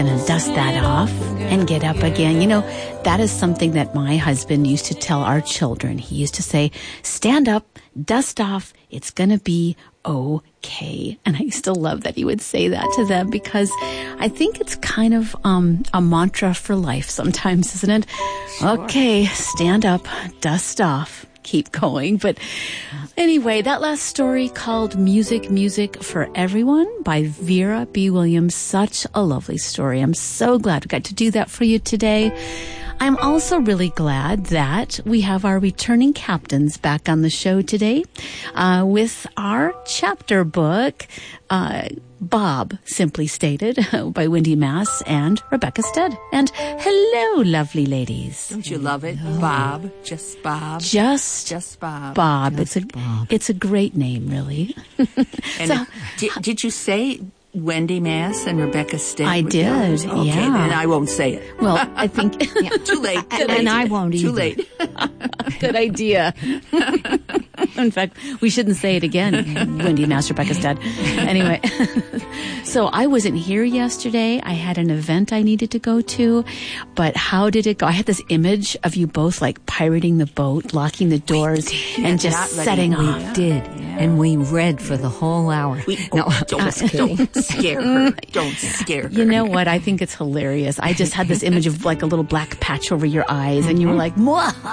And dust that off and get up again. You know, that is something that my husband used to tell our children. He used to say, stand up, dust off, it's going to be okay. And I used to love that he would say that to them because I think it's kind of a mantra for life sometimes, isn't it? Sure. Okay, stand up, dust off. Keep going. But anyway, that last story called Music for Everyone by Vera B. Williams. Such a lovely story. I'm so glad we got to do that for you today. I'm also really glad that we have our returning captains back on the show today with our chapter book, Bob, Simply Stated, by Wendy Mass and Rebecca Stead. And hello, lovely ladies. Don't you love it? Bob. Just Bob. Just Bob. Bob. Bob. It's a great name, really. And did you say Wendy Mass and Rebecca Stead? I did, okay, yeah. Then I won't say it. Well, I think... Too late. And I won't either. Too late. Good idea. In fact, we shouldn't say it again, Wendy Mass, Rebecca Stead. Anyway, so I wasn't here yesterday. I had an event I needed to go to, but how did it go? I had this image of you both like pirating the boat, locking the doors, and just setting off. We did, and we read for the whole hour. Don't scare her. Don't scare her. You know what? I think it's hilarious. I just had this image of like a little black patch over your eyes, and you were like,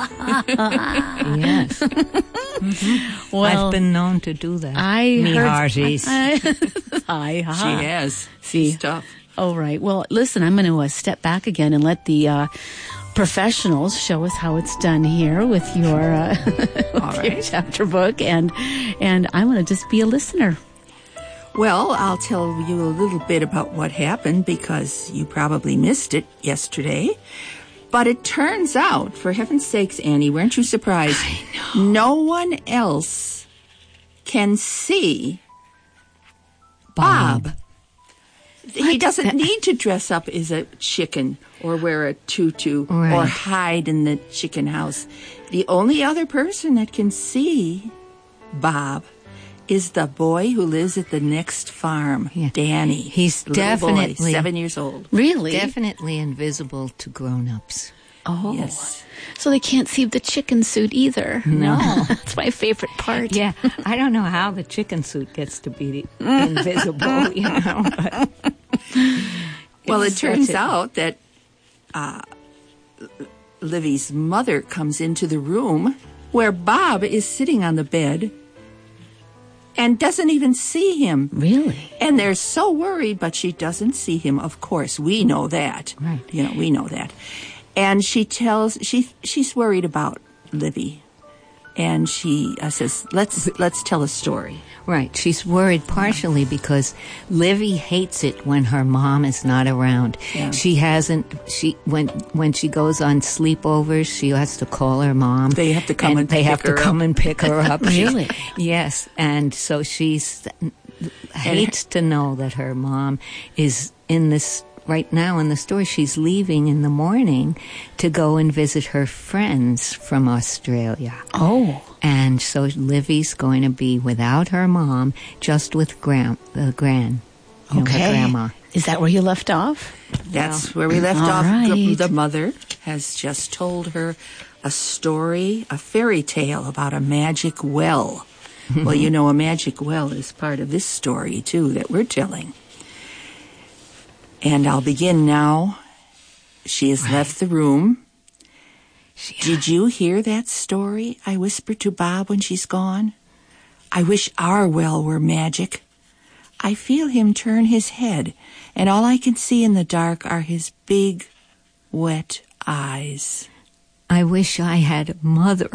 yes. Well, I've been known to do that. Me hearties. Hi. She has. See. She's tough. All right. Well, listen, I'm going to step back again and let the professionals show us how it's done here with your, your chapter book, and I'm going to just be a listener. Well, I'll tell you a little bit about what happened because you probably missed it yesterday. But it turns out, for heaven's sakes, Annie, weren't you surprised? I know. No one else can see Bob. He doesn't need to dress up as a chicken or wear a tutu or hide in the chicken house. The only other person that can see Bob is the boy who lives at the next farm, Danny. He's definitely definitely 7 years old. Really? Definitely invisible to grown-ups. Oh. Yes. So they can't see the chicken suit either. No. That's my favorite part. Yeah, I don't know how the chicken suit gets to be invisible, you know. But Well, it turns out that Livy's mother comes into the room where Bob is sitting on the bed and doesn't even see him. Really? And they're so worried, but she doesn't see him, of course. We know that. Right. You know, we know that. And she's worried about Livy. And she says, let's tell a story. Right. She's worried partially because Livy hates it when her mom is not around. Yeah. When she goes on sleepovers, she has to call her mom. They have to come and pick her up. Really? Yes. And so hates to know that her mom is in this. Right now in the story, she's leaving in the morning to go and visit her friends from Australia. Oh. And so Livy's going to be without her mom, just with grandma. Is that where you left off? That's where we left All off. right. The mother has just told her a story, a fairy tale about a magic well. Well, you know, a magic well is part of this story, too, that we're telling. And I'll begin now. She has left the room. Did you hear that story I whispered to Bob when she's gone? I wish our well were magic. I feel him turn his head, and all I can see in the dark are his big, wet eyes. I wish I had a mother